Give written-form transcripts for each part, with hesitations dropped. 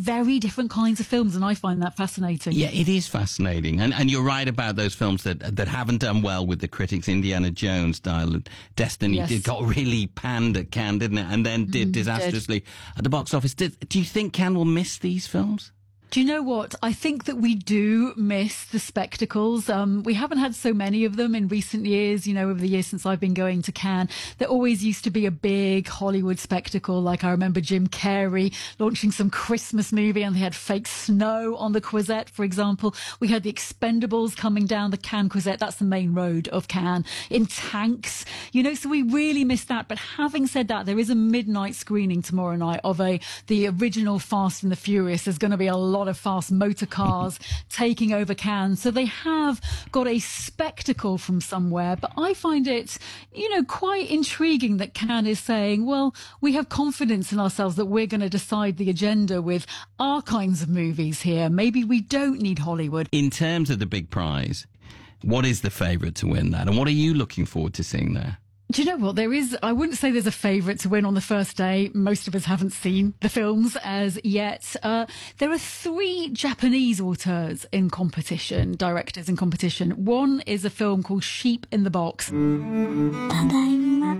very different kinds of films, and I find that fascinating. Yeah, it is fascinating. And you're right about those films that haven't done well with the critics. Indiana Jones, Dial of Destiny, Yes. got really panned at Cannes, didn't it? And then did disastrously at the box office. Do you think Cannes will miss these films? Do you know what? I think that we do miss the spectacles. We haven't had so many of them in recent years, over the years since I've been going to Cannes. There always used to be a big Hollywood spectacle. Like I remember Jim Carrey launching some Christmas movie and they had fake snow on the Croisette, for example. We had the Expendables coming down the Cannes Croisette. That's the main road of Cannes in tanks, so we really missed that. But having said that, there is a midnight screening tomorrow night of the original Fast and the Furious. There's going to be a lot of fast motor cars taking over Cannes. So they have got a spectacle from somewhere. But I find it, quite intriguing that Cannes is saying, well, we have confidence in ourselves that we're going to decide the agenda with our kinds of movies here. Maybe we don't need Hollywood. In terms of the big prize, what is the favourite to win that? And what are you looking forward to seeing there? Do you know what? I wouldn't say there's a favourite to win on the first day. Most of us haven't seen the films as yet. There are 3 Japanese auteurs in competition, directors in competition. One is a film called Sheep in the Box. ただいま。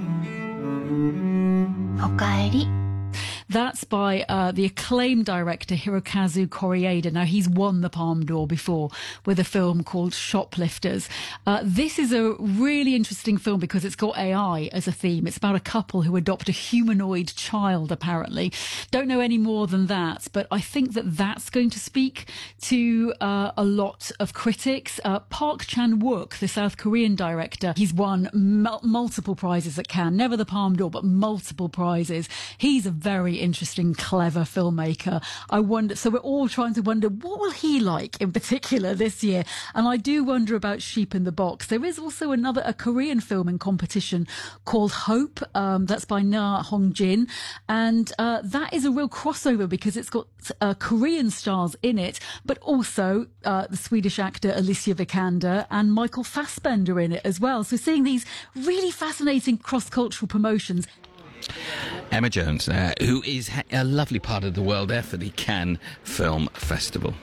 おかえり。 That's by the acclaimed director Hirokazu Koreeda. Now, he's won the Palme d'Or before with a film called Shoplifters. This is a really interesting film because it's got AI as a theme. It's about a couple who adopt a humanoid child, apparently. Don't know any more than that, but I think that that's going to speak to a lot of critics. Park Chan-wook, the South Korean director, he's won multiple prizes at Cannes. Never the Palme d'Or, but multiple prizes. He's a very interesting, clever filmmaker. I wonder, so we're all trying to wonder, what will he like in particular this year? And I do wonder about Sheep in the Box. There is also a Korean film in competition called Hope. That's by Na Hong-jin. And that is a real crossover because it's got Korean stars in it, but also the Swedish actor Alicia Vikander and Michael Fassbender in it as well. So seeing these really fascinating cross-cultural promotions. Emma Jones, who is a lovely part of the world there for the Cannes Film Festival.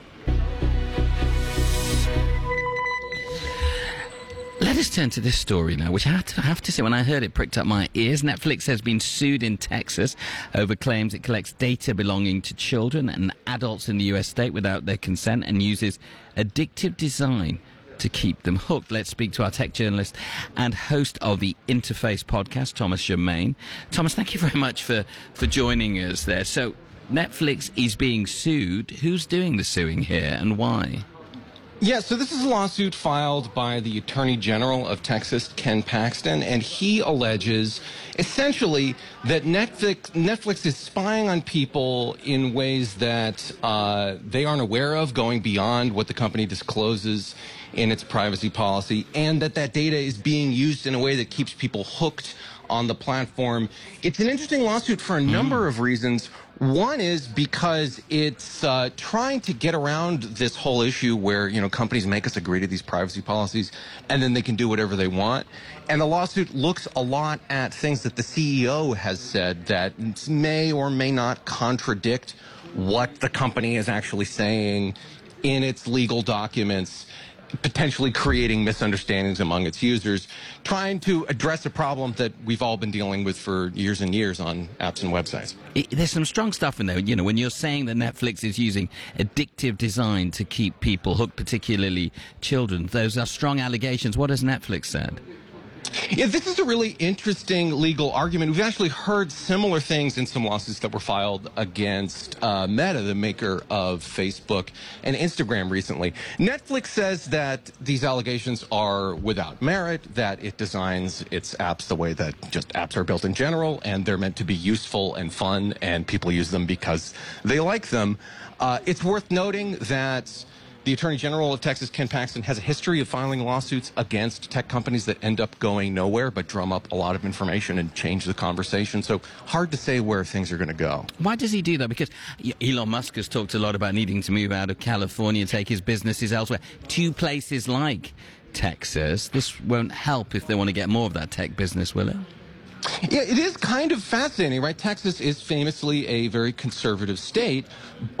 Let us turn to this story now, which I have to say, when I heard it, pricked up my ears. Netflix has been sued in Texas over claims it collects data belonging to children and adults in the US state without their consent and uses addictive design to keep them hooked. Let's speak to our tech journalist and host of the Interface podcast, Thomas Germain. Thomas, thank you very much for joining us there. So Netflix is being sued. Who's doing the suing here and why? Yeah, so this is a lawsuit filed by the Attorney General of Texas, Ken Paxton, and he alleges essentially that Netflix is spying on people in ways that they aren't aware of, going beyond what the company discloses in its privacy policy, and that data is being used in a way that keeps people hooked on the platform. It's an interesting lawsuit for a number of reasons. One is because it's trying to get around this whole issue where, companies make us agree to these privacy policies and then they can do whatever they want. And the lawsuit looks a lot at things that the CEO has said that may or may not contradict what the company is actually saying in its legal documents, potentially creating misunderstandings among its users, trying to address a problem that we've all been dealing with for years and years on apps and websites. There's some strong stuff in there. When you're saying that Netflix is using addictive design to keep people hooked, particularly children, those are strong allegations. What has Netflix said? Yeah, this is a really interesting legal argument. We've actually heard similar things in some lawsuits that were filed against Meta, the maker of Facebook and Instagram recently. Netflix says that these allegations are without merit, that it designs its apps the way that just apps are built in general, and they're meant to be useful and fun, and people use them because they like them. It's worth noting that the Attorney General of Texas, Ken Paxton, has a history of filing lawsuits against tech companies that end up going nowhere but drum up a lot of information and change the conversation. So hard to say where things are going to go. Why does he do that? Because Elon Musk has talked a lot about needing to move out of California, take his businesses elsewhere to places like Texas. This won't help if they want to get more of that tech business, will it? Yeah, it is kind of fascinating, right? Texas is famously a very conservative state.